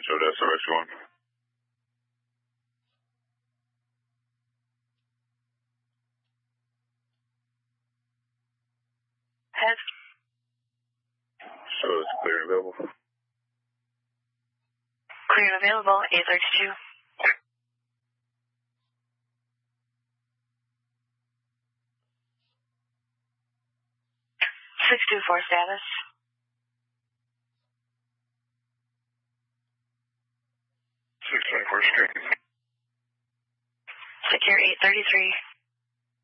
showed SRX-1. Head. So it's clear and available. Clear and available, 832. 624 status. Six 24 straight. Secure 833.